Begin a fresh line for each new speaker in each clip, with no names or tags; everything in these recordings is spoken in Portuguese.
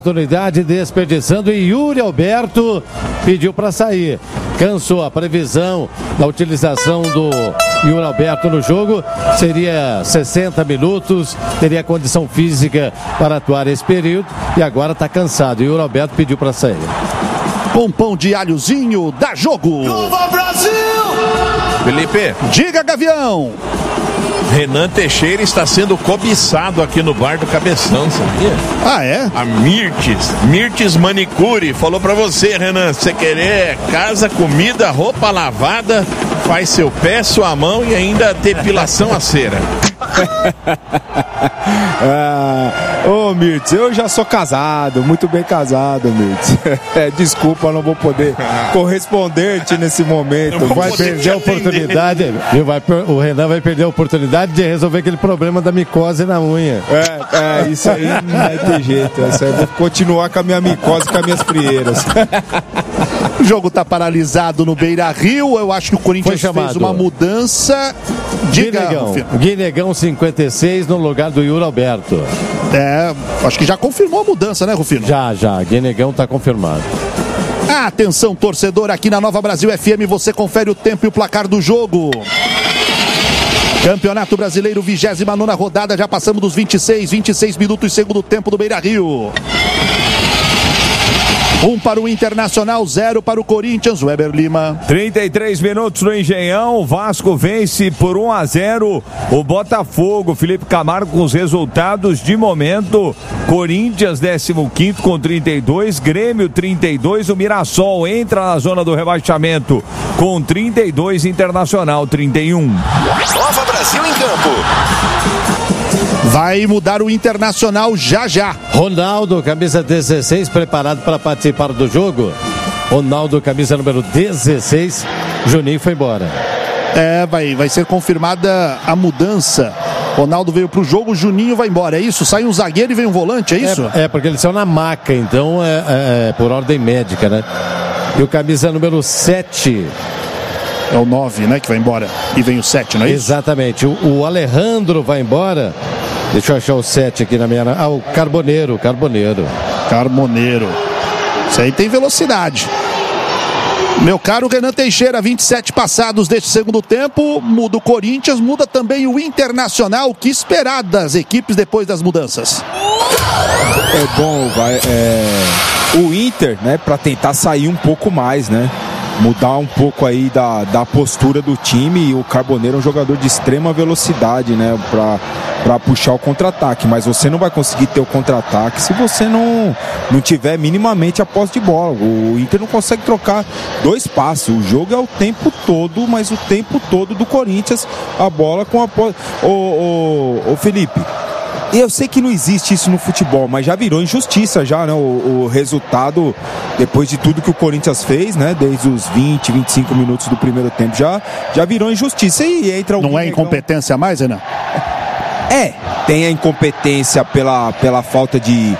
Oportunidade desperdiçando e Yuri Alberto pediu para sair. Cansou. A previsão da utilização do Yuri Alberto no jogo seria 60 minutos, teria condição física para atuar esse período e agora está cansado. Yuri Alberto pediu para sair.
Com pão de alhozinho, dá jogo.
Viva Brasil!
Felipe,
diga, Gavião.
Renan Teixeira está sendo cobiçado aqui no bar do Cabeção, sabia?
Ah, é?
A Mirtes Manicure falou pra você, Renan, se você querer casa, comida, roupa lavada, faz seu pé, sua mão e ainda depilação a cera.
Ô Mirtes, eu já sou casado, muito bem casado, Mirtes. Desculpa, não vou poder corresponder-te nesse momento.
Vai perder a oportunidade, o Renan vai perder a oportunidade de resolver aquele problema da micose na unha.
Isso aí não vai ter jeito. Isso aí eu vou continuar com a minha micose, com as minhas frieiras.
O jogo tá paralisado no Beira-Rio. Eu acho que o Corinthians fez uma mudança. Diga,
Guinegão 56 no lugar do Yuri Alberto.
Acho que já confirmou a mudança, né, Rufino?
Já, Guinegão tá confirmado.
Atenção, torcedor, aqui na Nova Brasil FM você confere o tempo e o placar do jogo. Campeonato Brasileiro, 29ª rodada, já passamos dos 26 minutos, segundo tempo do Beira-Rio. 1 para o Internacional, 0 para o Corinthians. Weber Lima.
33 minutos no Engenhão. O Vasco vence por 1-0 o Botafogo. Felipe Camargo com os resultados de momento. Corinthians 15º com 32, Grêmio 32. O Mirassol entra na zona do rebaixamento com 32, Internacional 31.
Nova Brasil em campo.
Vai mudar o Internacional já.
Ronaldo, camisa 16, preparado para participar do jogo. Ronaldo, camisa número 16. Juninho foi embora.
Vai ser confirmada a mudança. Ronaldo veio pro jogo, Juninho vai embora, é isso? Sai um zagueiro e vem um volante, é isso?
Porque eles são na maca, então é por ordem médica, né? E o camisa número 7...
É o 9, né, que vai embora. E vem o 7, não é isso?
Exatamente. O Alejandro vai embora. Deixa eu achar o 7 aqui na minha... o Carboneiro.
Isso aí tem velocidade. Meu caro Renan Teixeira, 27 passados deste segundo tempo. Muda o Corinthians, muda também o Internacional. O que esperar das equipes depois das mudanças?
O Inter, né, para tentar sair um pouco mais, né? Mudar um pouco aí da postura do time. E o Carboneiro é um jogador de extrema velocidade, né, para puxar o contra-ataque, mas você não vai conseguir ter o contra-ataque se você não tiver minimamente a posse de bola. O Inter não consegue trocar dois passos. O jogo é o tempo todo, mas o tempo todo do Corinthians a bola com a posse. Ô Felipe, eu sei que não existe isso no futebol, mas já virou injustiça já, né? O resultado, depois de tudo que o Corinthians fez, né? Desde os 20, 25 minutos do primeiro tempo, já virou injustiça. E entra o...
Não é incompetência mais, Renan?
Tem a incompetência pela falta de...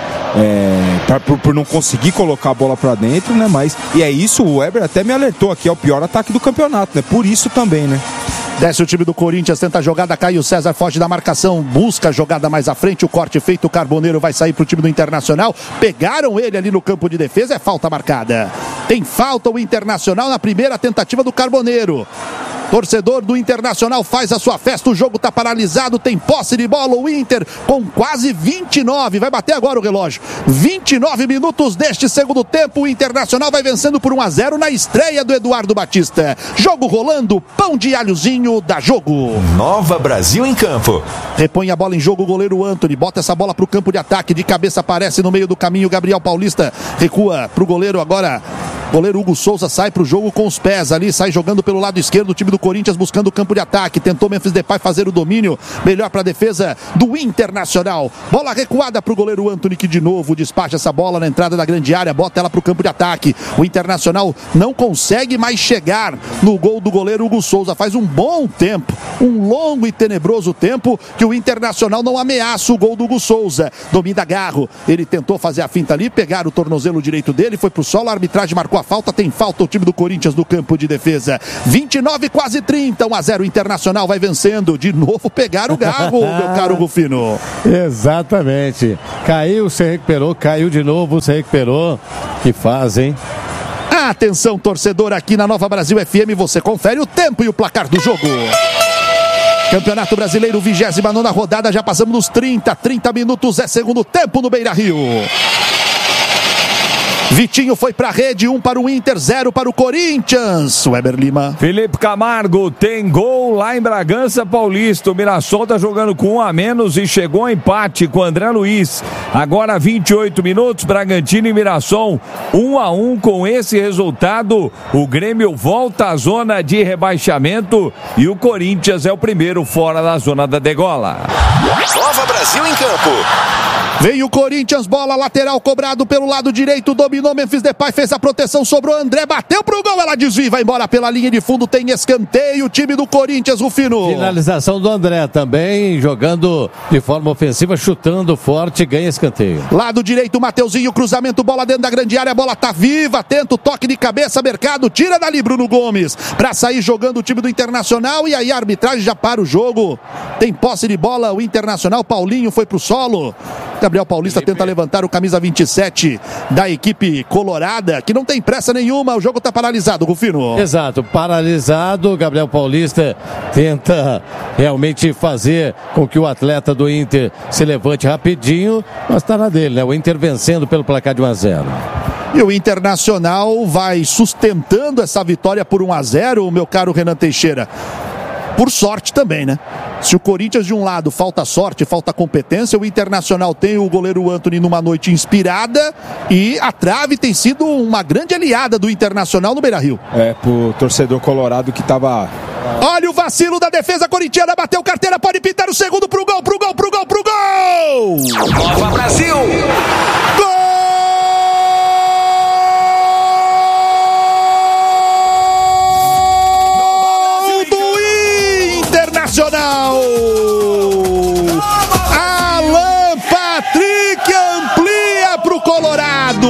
por não conseguir colocar a bola pra dentro, né? Mas, e é isso, o Weber até me alertou aqui, é o pior ataque do campeonato, né? Por isso também, né?
Desce o time do Corinthians, tenta a jogada, Caio César foge da marcação, busca a jogada mais à frente, o corte feito, o Carboneiro vai sair pro time do Internacional, pegaram ele ali no campo de defesa, é falta marcada. Tem falta o Internacional na primeira tentativa do Carboneiro. Torcedor do Internacional faz a sua festa, o jogo tá paralisado, tem posse de bola, o Inter com quase 29, vai bater agora o relógio. 29 minutos deste segundo tempo, o Internacional vai vencendo por 1-0 na estreia do Eduardo Batista. Jogo rolando, pão de alhozinho, dá jogo.
Nova Brasil em campo.
Repõe a bola em jogo o goleiro Antony, bota essa bola pro campo de ataque, de cabeça aparece no meio do caminho, Gabriel Paulista recua pro goleiro agora. Goleiro Hugo Souza sai pro jogo com os pés ali, sai jogando pelo lado esquerdo do time do Corinthians, buscando o campo de ataque, tentou Memphis Depay fazer o domínio, melhor para a defesa do Internacional. Bola recuada pro goleiro Antony, que de novo despacha essa bola na entrada da grande área, bota ela pro campo de ataque. O Internacional não consegue mais chegar no gol do goleiro Hugo Souza, faz um bom tempo, um longo e tenebroso tempo que o Internacional não ameaça o gol do Hugo Souza. Domina Garro, ele tentou fazer a finta ali, pegar o tornozelo direito dele, foi pro solo, a arbitragem marcou a a falta, tem falta o time do Corinthians no campo de defesa. 29, quase 30, 1-0 Internacional vai vencendo. De novo pegaram o Garro, meu caro Rufino.
Exatamente. Caiu, se recuperou, caiu de novo, se recuperou. Que faz, hein?
Atenção, torcedor, aqui na Nova Brasil FM, você confere o tempo e o placar do jogo. Campeonato Brasileiro, 29ª rodada, já passamos nos 30 minutos, é segundo tempo no Beira-Rio. Vitinho foi pra rede, 1 para o Inter, 0 para o Corinthians. Weber Lima.
Felipe Camargo tem gol lá em Bragança Paulista. O Mirassol tá jogando com 1 a menos e chegou ao empate com o André Luiz. Agora 28 minutos, Bragantino e Mirassol 1 a 1. Com esse resultado, o Grêmio volta à zona de rebaixamento e o Corinthians é o primeiro fora da zona da degola.
Nova Brasil em campo.
Vem o Corinthians, bola lateral cobrado pelo lado direito, dominou Memphis Depay, fez a proteção, sobrou André, bateu pro gol, ela desvia, vai embora pela linha de fundo, tem escanteio, o time do Corinthians, Rufino.
Finalização do André também, jogando de forma ofensiva, chutando forte, ganha escanteio.
Lado direito, Mateuzinho, cruzamento, bola dentro da grande área, a bola tá viva, atento, toque de cabeça, Mercado, tira dali Bruno Gomes, pra sair jogando o time do Internacional, e aí a arbitragem já para o jogo, tem posse de bola, o Internacional, Paulinho foi pro solo. Gabriel Paulista tenta levantar o camisa 27 da equipe colorada, que não tem pressa nenhuma, o jogo está paralisado, Rufino.
Exato, paralisado, Gabriel Paulista tenta realmente fazer com que o atleta do Inter se levante rapidinho, mas está na dele, né? O Inter vencendo pelo placar de 1 a 0.
E o Internacional vai sustentando essa vitória por 1 a 0, meu caro Renan Teixeira. Por sorte também, né? Se o Corinthians de um lado falta sorte, falta competência, o Internacional tem o goleiro Antony numa noite inspirada e a trave tem sido uma grande aliada do Internacional no Beira-Rio.
Pro torcedor colorado que tava...
Olha o vacilo da defesa corintiana, bateu carteira, pode pintar o segundo pro gol, pro gol, pro gol, pro gol!
Nova Brasil!
Gol! Alan Patrick amplia pro Colorado.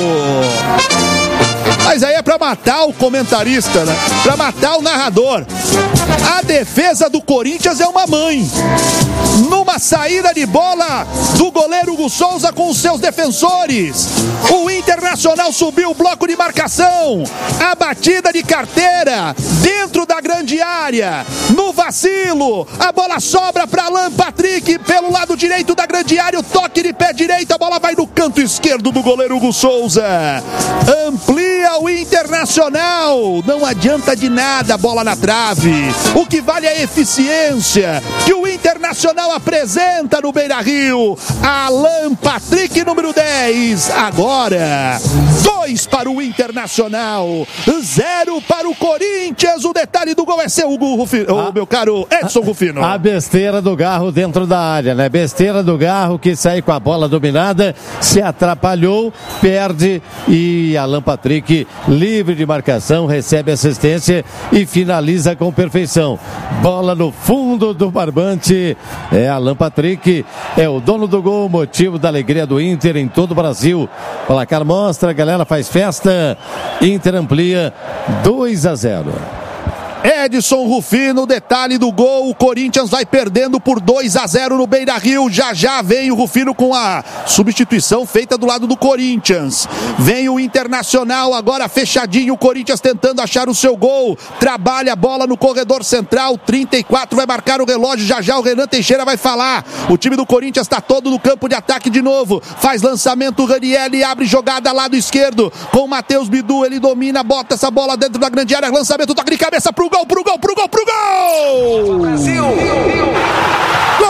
Mas aí é pra matar o comentarista, né? Pra matar o narrador. A defesa do Corinthians é uma mãe. Numa saída de bola do goleiro Hugo Souza com os seus defensores, o Internacional subiu o bloco de marcação, a batida de carteira dentro da grande área, no vacilo, a bola sobra para Alan Patrick pelo lado direito da grande área, o toque de pé direito, a bola vai no canto esquerdo do goleiro Hugo Souza, amplia o Internacional, não adianta de nada a bola na trave, o que vale é a eficiência que o Internacional apresenta no Beira-Rio. Alan Patrick, número 10. Agora, 2 para o Internacional, 0 para o Corinthians. O detalhe do gol é seu, meu caro Edson Rufino.
A besteira do Garro dentro da área, né? Besteira do Garro que sai com a bola dominada, se atrapalhou, perde e Alan Patrick, livre de marcação, recebe assistência e finaliza com perfeição. Bola no fundo do barbante. Alan Patrick é o dono do gol, motivo da alegria do Inter em todo o Brasil. O placar mostra, a galera faz festa. Inter amplia 2 a 0.
Edson Rufino, detalhe do gol, o Corinthians vai perdendo por 2 a 0 no Beira-Rio, já vem o Rufino com a substituição feita do lado do Corinthians, vem o Internacional agora fechadinho, o Corinthians tentando achar o seu gol, trabalha a bola no corredor central, 34 vai marcar o relógio, já o Renan Teixeira vai falar, o time do Corinthians está todo no campo de ataque de novo, faz lançamento, o Ranieri abre jogada lado esquerdo, com o Matheus Bidu, ele domina, bota essa bola dentro da grande área, lançamento, toque de cabeça pro gol! Pro gol!
Brasil!
Gol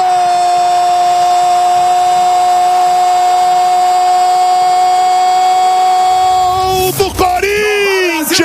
do Corinthians!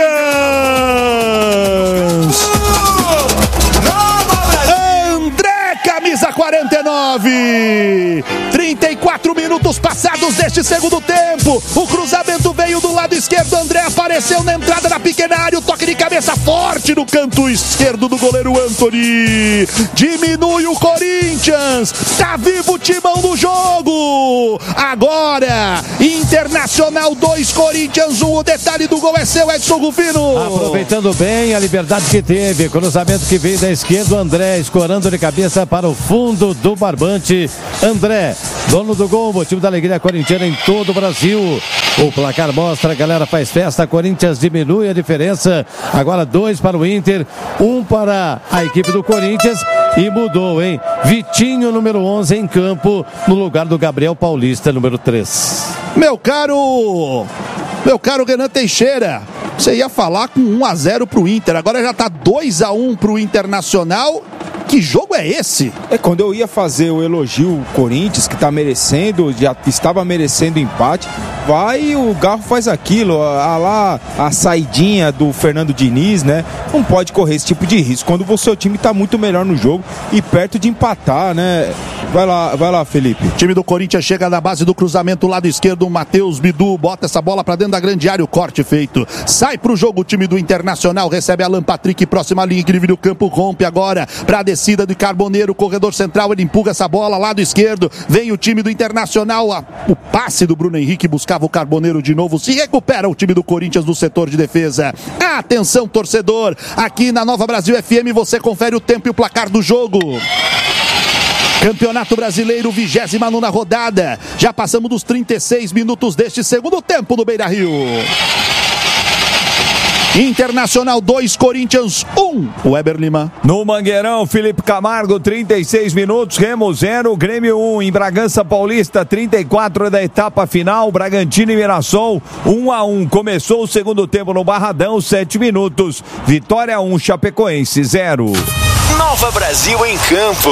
André, camisa 49! 34 minutos passados deste segundo tempo. O cruzamento veio do lado esquerdo. André apareceu na entrada da pequena área. O toque de cabeça cabeça forte no canto esquerdo do goleiro Antony. Diminui o Corinthians. Tá vivo o timão do jogo. Agora, Internacional 2, Corinthians 1. O detalhe do gol é seu, Edson Rufino.
Aproveitando bem a liberdade que teve. Cruzamento que veio da esquerda. O André escorando de cabeça para o fundo do barbante. André, dono do gol, motivo da alegria corintiana em todo o Brasil. O placar mostra, a galera faz festa. Corinthians diminui a diferença. Agora 2 para o Inter, 1 para a equipe do Corinthians. E mudou, hein? Vitinho, número 11, em campo, no lugar do Gabriel Paulista, número 3.
Meu caro Renan Teixeira, você ia falar com 1-0 pro Inter, agora já tá 2-1 pro Internacional. Que jogo é esse?
Quando eu ia fazer o elogio ao Corinthians, que tá merecendo, já estava merecendo empate, vai e o Garro faz aquilo, a saidinha do Fernando Diniz, né? Não pode correr esse tipo de risco quando o seu time tá muito melhor no jogo e perto de empatar, né? Vai lá, Felipe.
O time do Corinthians chega na base do cruzamento, lado esquerdo, o Matheus Bidu bota essa bola pra dentro da grande área, o corte feito. Sai pro jogo o time do Internacional, recebe Alan Patrick, próxima linha que divide o campo, rompe agora pra descida de Carboneiro, corredor central, ele empurra essa bola, lado esquerdo, vem o time do Internacional, o passe do Bruno Henrique buscava o Carboneiro de novo, se recupera o time do Corinthians no setor de defesa. Atenção, torcedor, aqui na Nova Brasil FM você confere o tempo e o placar do jogo. Campeonato Brasileiro, 29ª rodada. Já passamos dos 36 minutos deste segundo tempo no Beira-Rio. Internacional 2, Corinthians 1. Weber Lima.
No Mangueirão, Felipe Camargo, 36 minutos, Remo 0, Grêmio 1. Em Bragança Paulista, 34 da etapa final, Bragantino e Mirassol, 1-1. Começou o segundo tempo no Barradão, 7 minutos. Vitória 1, Chapecoense 0.
Nova Brasil em campo.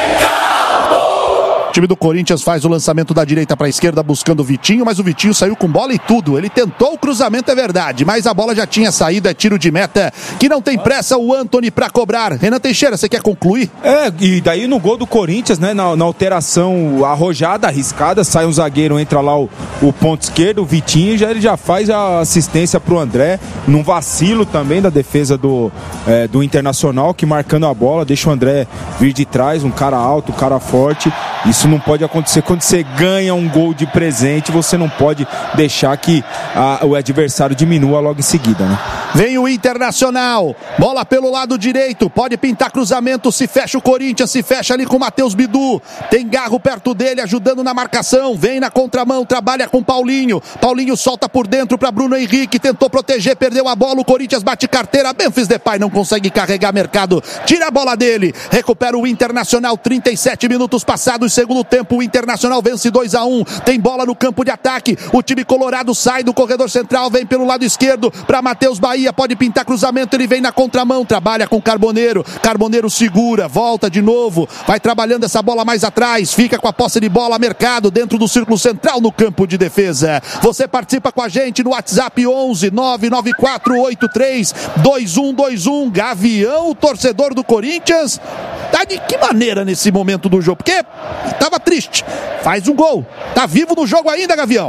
O time do Corinthians faz o lançamento da direita para a esquerda buscando o Vitinho, mas o Vitinho saiu com bola e tudo. Ele tentou o cruzamento, é verdade, mas a bola já tinha saído, é tiro de meta, que não tem pressa o Antony para cobrar. Renan Teixeira, você quer concluir?
E daí no gol do Corinthians, né, na alteração arrojada, arriscada, sai um zagueiro, entra lá o ponto esquerdo, o Vitinho, ele já faz a assistência pro André, num vacilo também da defesa do Internacional, que marcando a bola, deixa o André vir de trás, um cara alto, um cara forte. Isso não pode acontecer quando você ganha um gol de presente, você não pode deixar que o adversário diminua logo em seguida, né?
Vem o Internacional, bola pelo lado direito, pode pintar cruzamento, se fecha o Corinthians, se fecha ali com o Matheus Bidu, tem Garro perto dele, ajudando na marcação, vem na contramão, trabalha com Paulinho solta por dentro para Bruno Henrique, tentou proteger, perdeu a bola, o Corinthians bate carteira, Memphis Depay não consegue carregar mercado, tira a bola dele, recupera o Internacional, 37 minutos passados, segundo tempo, o Internacional vence 2-1, tem bola no campo de ataque, o time colorado sai do corredor central, vem pelo lado esquerdo para Matheus Bahia, pode pintar cruzamento, ele vem na contramão, trabalha com Carboneiro segura, volta de novo, vai trabalhando essa bola mais atrás, fica com a posse de bola, Mercado dentro do círculo central no campo de defesa. Você participa com a gente no WhatsApp 11 99483 2121. Gavião, o torcedor do Corinthians, tá de que maneira nesse momento do jogo? Porque tava triste, faz um gol, tá vivo no jogo ainda, Gavião.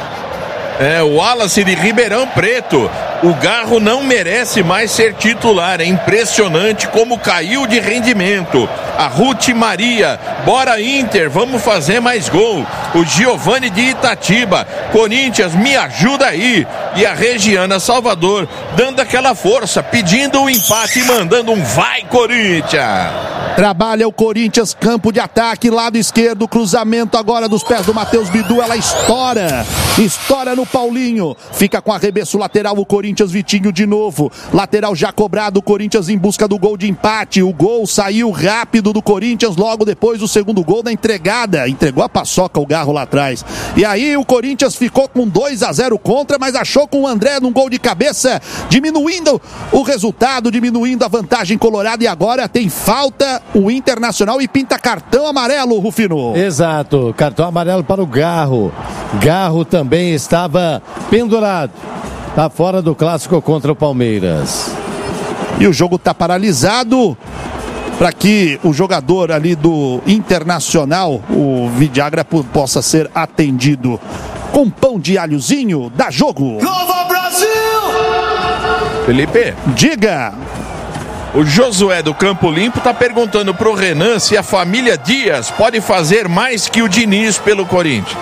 O Wallace de Ribeirão Preto. O Garro não merece mais ser titular. É impressionante como caiu de rendimento. A Ruth Maria. Bora Inter, vamos fazer mais gol. O Giovanni de Itatiba. Corinthians, me ajuda aí. E a Regiana Salvador dando aquela força, pedindo um empate e mandando um vai Corinthians.
Trabalha o Corinthians, campo de ataque, lado esquerdo, cruzamento agora dos pés do Matheus Bidu, ela estoura no Paulinho, fica com arremesso lateral o Corinthians, Vitinho de novo, lateral já cobrado, o Corinthians em busca do gol de empate, o gol saiu rápido do Corinthians, logo depois do segundo gol da entregada, entregou a paçoca o Garro lá atrás, e aí o Corinthians ficou com 2-0 contra, mas achou com o André num gol de cabeça, diminuindo o resultado, diminuindo a vantagem colorada, e agora tem falta o Internacional e pinta cartão amarelo, Rufino.
Exato, cartão amarelo para o Garro. Garro também estava pendurado. Está fora do clássico contra o Palmeiras.
E o jogo está paralisado para que o jogador ali do Internacional, o Vidagra, possa ser atendido com pão de alhozinho. Dá jogo!
Nova Brasil!
Felipe,
diga.
O Josué do Campo Limpo tá perguntando pro Renan se a família Dias pode fazer mais que o Diniz pelo Corinthians.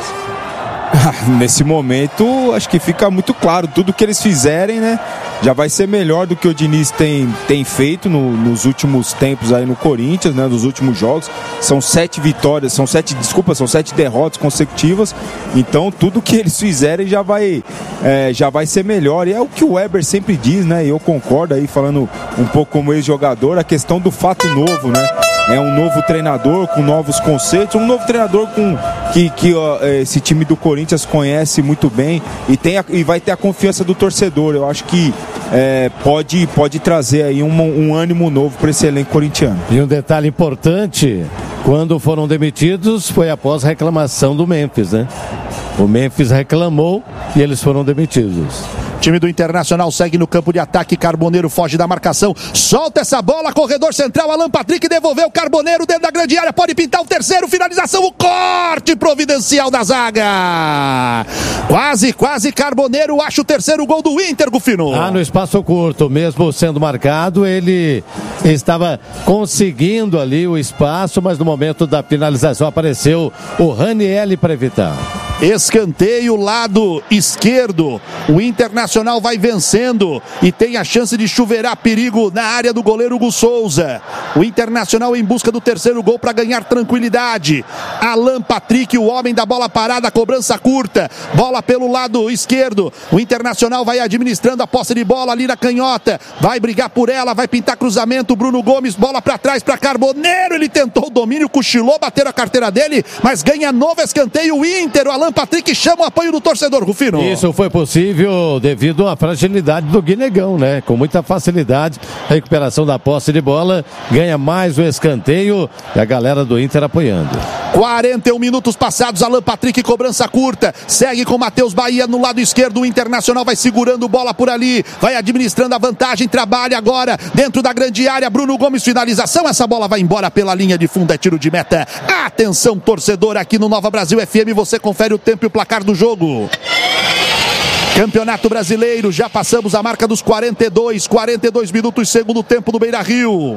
Nesse momento, acho que fica muito claro, tudo que eles fizerem, né, já vai ser melhor do que o Diniz tem feito nos últimos tempos aí no Corinthians, né, nos últimos jogos. São 7 vitórias, são 7 derrotas consecutivas, então tudo que eles fizerem já vai ser melhor, e é o que o Weber sempre diz, né, e eu concordo aí, falando um pouco como ex-jogador, a questão do fato novo, né. É um novo treinador com novos conceitos, um novo treinador que esse time do Corinthians conhece muito bem e vai ter a confiança do torcedor. Eu acho que pode trazer aí um ânimo novo para esse elenco corintiano.
E um detalhe importante, quando foram demitidos foi após reclamação do Memphis, né? O Memphis reclamou e eles foram demitidos.
Time do Internacional segue no campo de ataque. Carboneiro foge da marcação. Solta essa bola. Corredor central. Alan Patrick devolveu. Carboneiro dentro da grande área. Pode pintar o terceiro. Finalização. O corte providencial da zaga. Quase. Carboneiro acha o terceiro gol do Inter, Gufino.
No espaço curto. Mesmo sendo marcado, ele estava conseguindo ali o espaço, mas no momento da finalização apareceu o Ranieri para evitar.
Escanteio, lado esquerdo. O Internacional vai vencendo e tem a chance de chuveirar perigo na área do goleiro Hugo Souza. O Internacional em busca do terceiro gol para ganhar tranquilidade. Alan Patrick, o homem da bola parada, cobrança curta. Bola pelo lado esquerdo. O Internacional vai administrando a posse de bola ali na canhota. Vai brigar por ela, vai pintar cruzamento. Bruno Gomes, bola para trás para Carboneiro. Ele tentou o domínio, cochilou, bater a carteira dele, mas ganha novo escanteio. O Inter, o Alan Patrick chama o apoio do torcedor, Rufino.
Isso foi possível devido à fragilidade do Guinegão, né? Com muita facilidade, recuperação da posse de bola, ganha mais o escanteio e a galera do Inter apoiando.
41 minutos passados, Alan Patrick, cobrança curta, segue com Matheus Bahia no lado esquerdo, o Internacional vai segurando bola por ali, vai administrando a vantagem, trabalha agora dentro da grande área, Bruno Gomes, finalização, essa bola vai embora pela linha de fundo, é tiro de meta. Atenção, torcedor, aqui no Nova Brasil FM, você confere o tempo e o placar do jogo. Campeonato Brasileiro, já passamos a marca dos 42 minutos, segundo tempo no Beira-Rio.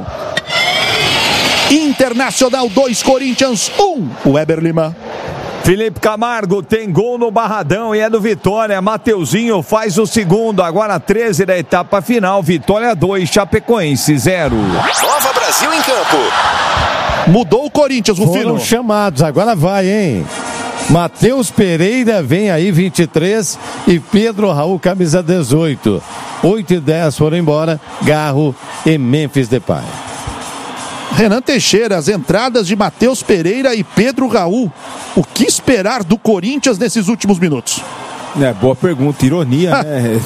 Internacional 2, Corinthians 1. Weber Lima.
Felipe Camargo tem gol no Barradão e é do Vitória. Mateuzinho faz o segundo, agora 13 da etapa final. Vitória 2, Chapecoense 0.
Nova Brasil em campo.
Mudou o Corinthians, Rufino.
Foram chamados, agora vai, hein? Matheus Pereira vem aí, 23, e Pedro Raul, camisa 18. 8 e 10 foram embora, Garro e Memphis Depay.
Renan Teixeira, as entradas de Matheus Pereira e Pedro Raul. O que esperar do Corinthians nesses últimos minutos?
Boa pergunta, ironia, né?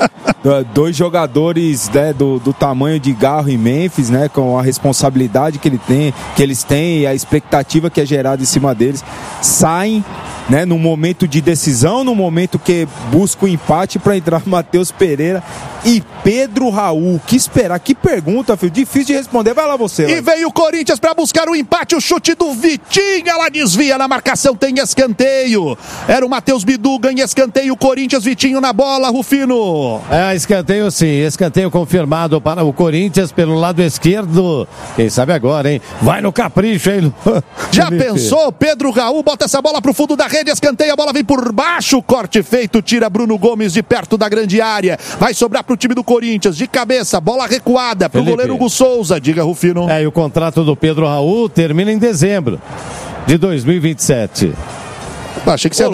Dois jogadores, né, do tamanho de Garro e Memphis, né, com a responsabilidade que eles têm e a expectativa que é gerada em cima deles, saem, né, num momento de decisão, num momento que busca o empate para entrar Matheus Pereira e Pedro Raul. Que esperar? Que pergunta, filho. Difícil de responder. Vai lá você.
E veio o Corinthians para buscar o empate. O chute do Vitinho. Ela desvia na marcação. Tem escanteio. Era o Matheus Bidu. Ganha escanteio. Corinthians, Vitinho na bola. Rufino.
Escanteio sim. Escanteio confirmado para o Corinthians pelo lado esquerdo. Quem sabe agora, hein? Vai no capricho, hein?
Já pensou? Pedro Raul bota essa bola pro fundo da rede. Escanteio. A bola vem por baixo. Corte feito. Tira Bruno Gomes de perto da grande área. Vai sobrar pro time do Corinthians, de cabeça, bola recuada pro goleiro Hugo Souza. Diga, Rufino.
E o contrato do Pedro Raul termina em dezembro de 2027.
Achei que você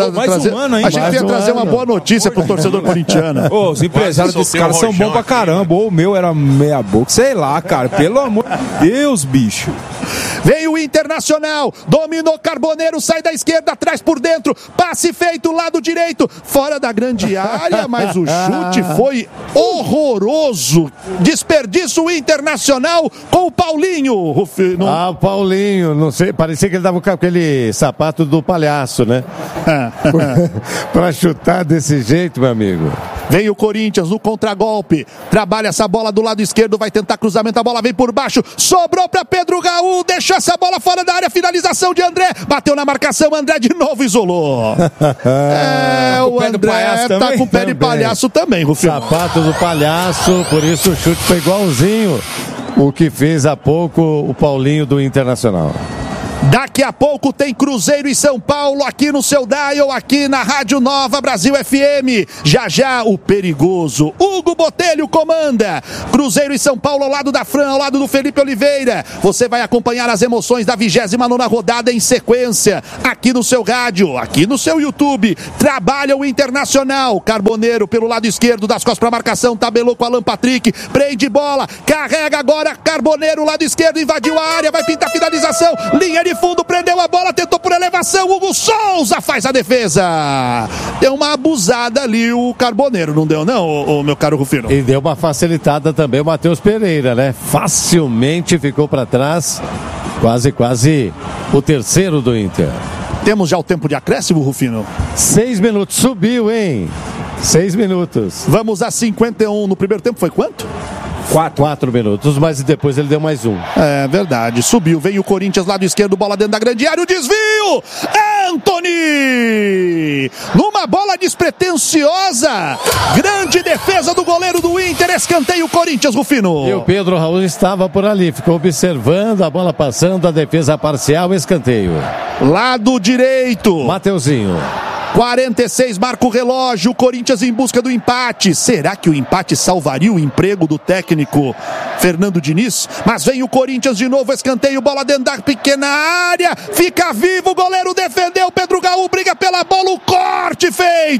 ia trazer uma boa notícia pro torcedor corintiano.
Os empresários desses caras são bons pra caramba. Ou o meu era meia boca, sei lá, cara. Pelo amor de Deus, bicho.
Veio o Internacional, dominou Carboneiro, sai da esquerda, atrás por dentro, passe feito, lado direito, fora da grande área, mas o chute foi horroroso. Desperdício o Internacional com o Paulinho. Rufino.
O Paulinho, não sei, parecia que ele dava com aquele sapato do palhaço, né? Pra chutar desse jeito, meu amigo.
Vem o Corinthians no contragolpe. Trabalha essa bola do lado esquerdo. Vai tentar cruzamento. A bola vem por baixo. Sobrou para Pedro Raul. Deixou essa bola fora da área. Finalização de André. Bateu na marcação. André de novo isolou. O André tá com o pé de palhaço também, Rufino.
Sapato do palhaço. Por isso o chute foi igualzinho o que fez há pouco o Paulinho do Internacional.
Daqui a pouco tem Cruzeiro e São Paulo aqui no seu dial, aqui na Rádio Nova Brasil FM. Já o perigoso Hugo Botelho comanda. Cruzeiro e São Paulo ao lado da Fran, ao lado do Felipe Oliveira. Você vai acompanhar as emoções da 29ª rodada em sequência, aqui no seu rádio, aqui no seu YouTube. Trabalha o Internacional. Carboneiro pelo lado esquerdo, das costas para marcação, tabelou com Alan Patrick, prende bola, carrega agora Carboneiro, lado esquerdo, invadiu a área, vai pintar finalização, linha de fundo, prendeu a bola, tentou por elevação, Hugo Souza faz a defesa. Deu uma abusada ali o Carboneiro, não deu não, o meu caro Rufino?
E deu uma facilitada também o Matheus Pereira, né? Facilmente ficou para trás, quase o terceiro do Inter.
Temos já o tempo de acréscimo, Rufino?
6 minutos, subiu, hein? 6 minutos.
Vamos a 51, no primeiro tempo foi quanto?
4 minutos, mas depois ele deu mais um.
É verdade, subiu, vem o Corinthians, lado esquerdo, bola dentro da grande área, o desvio! Anthony! Numa bola despretensiosa, grande defesa do goleiro do Inter, escanteio Corinthians, Rufino.
E o Pedro Raul estava por ali, ficou observando a bola passando, a defesa parcial, escanteio.
Lado direito.
Mateuzinho.
46, marca o relógio, o Corinthians em busca do empate. Será que o empate salvaria o emprego do técnico Fernando Diniz? Mas vem o Corinthians de novo, escanteio, bola dentro da pequena área, fica vivo, o goleiro defendeu, Pedro Raul briga pela bola, o corte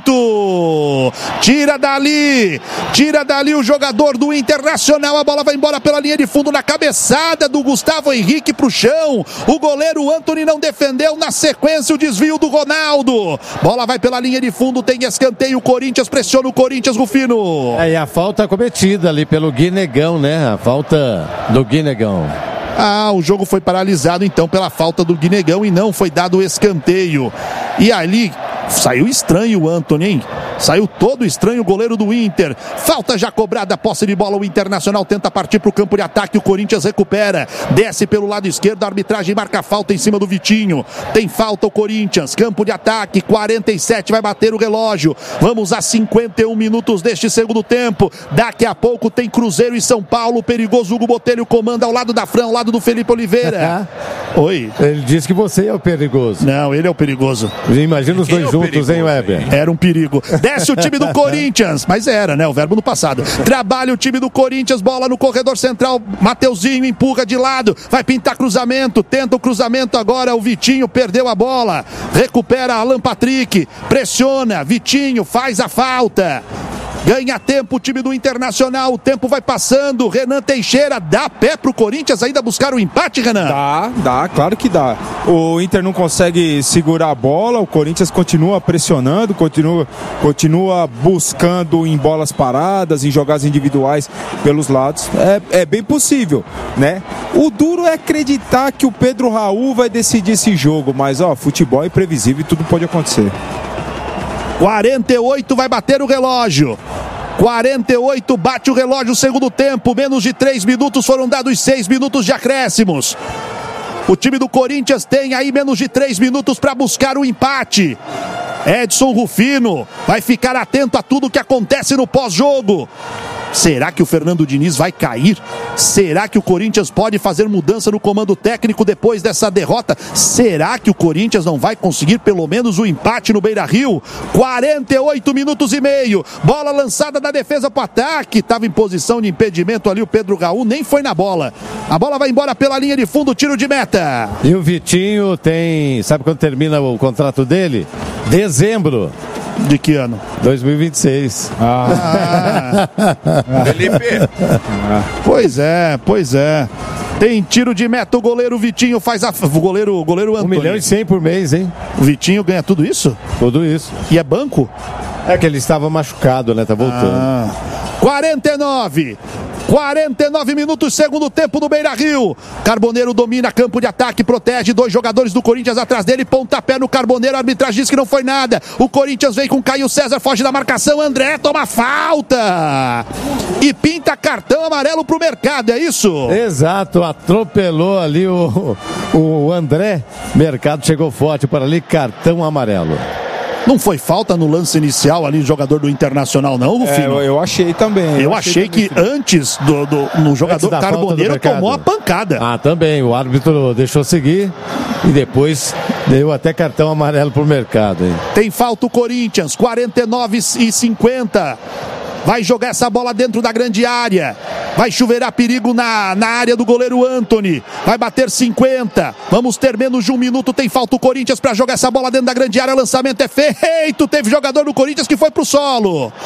feito. Tira dali o jogador do Internacional, a bola vai embora pela linha de fundo na cabeçada do Gustavo Henrique pro chão. O goleiro Anthony não defendeu, na sequência o desvio do Ronaldo. Bola vai pela linha de fundo, tem escanteio, o Corinthians pressiona o Corinthians, Rufino.
E a falta cometida ali pelo Guinegão, né? A falta do Guinegão.
O jogo foi paralisado então pela falta do Guinegão e não foi dado o escanteio. E ali saiu estranho o Anthony, hein? Saiu todo estranho o goleiro do Inter. Falta já cobrada, posse de bola, o Internacional tenta partir para o campo de ataque, o Corinthians recupera, desce pelo lado esquerdo, a arbitragem marca falta em cima do Vitinho. Tem falta o Corinthians, campo de ataque, 47, vai bater o relógio. Vamos a 51 minutos deste segundo tempo. Daqui a pouco tem Cruzeiro e São Paulo, perigoso Hugo Botelho comanda ao lado da Fran, ao lado do Felipe Oliveira. Oi.
Ele disse que você é o perigoso.
Não, ele é o perigoso.
Imagina os dois juntos, perigoso, hein, Weber?
Era um perigo. Desce o time do Corinthians, mas era, né? O verbo no passado. Trabalha o time do Corinthians, bola no corredor central. Mateuzinho empurra de lado, vai pintar cruzamento, tenta o cruzamento agora. O Vitinho perdeu a bola, recupera Alan Patrick, pressiona. Vitinho faz a falta. Ganha tempo o time do Internacional, o tempo vai passando. Renan Teixeira dá pé pro Corinthians ainda buscar o empate, Renan?
Dá, claro que dá. O Inter não consegue segurar a bola, o Corinthians continua pressionando, continua buscando em bolas paradas, em jogadas individuais pelos lados. É bem possível, né? O duro é acreditar que o Pedro Raul vai decidir esse jogo, mas futebol é imprevisível e tudo pode acontecer.
48 vai bater o relógio. 48 bate o relógio, segundo tempo. Menos de 3 minutos, foram dados 6 minutos de acréscimos. O time do Corinthians tem aí menos de 3 minutos para buscar o empate. Edson Rufino vai ficar atento a tudo que acontece no pós-jogo. Será que o Fernando Diniz vai cair? Será que o Corinthians pode fazer mudança no comando técnico depois dessa derrota? Será que o Corinthians não vai conseguir pelo menos o empate no Beira-Rio? 48 minutos e meio. Bola lançada da defesa para o ataque. Estava em posição de impedimento ali o Pedro Raul, nem foi na bola. A bola vai embora pela linha de fundo, tiro de meta.
E o Vitinho tem... Sabe quando termina o contrato dele? Dezembro.
De que ano? 2026.
Felipe.
Pois é. Tem tiro de meta, o goleiro Vitinho faz a... O goleiro Antônio.
1.100.000 por mês, hein?
O Vitinho ganha tudo isso?
Tudo isso.
E é banco?
É que ele estava machucado, né? Tá voltando.
49. 49 minutos, segundo tempo no Beira-Rio. Carboneiro domina campo de ataque, protege 2 jogadores do Corinthians atrás dele, pontapé no Carboneiro, a arbitragem diz que não foi nada. O Corinthians vem com Caio César, foge da marcação, André toma falta e pinta cartão amarelo pro Mercado, é isso?
Exato, atropelou ali o André. Mercado chegou forte para ali, cartão amarelo.
Não foi falta no lance inicial ali, jogador do Internacional, não, Rufino?
Eu achei também.
Eu achei que antes no jogador Carboneiro tomou a pancada.
Ah, também. O árbitro deixou seguir e depois deu até cartão amarelo pro Mercado. Hein?
Tem falta o Corinthians, 49:50. Vai jogar essa bola dentro da grande área. Vai chuveirar perigo na área do goleiro Antony. Vai bater 50. Vamos ter menos de 1 minuto. Tem falta o Corinthians para jogar essa bola dentro da grande área. Lançamento é feito. Teve jogador do Corinthians que foi pro solo.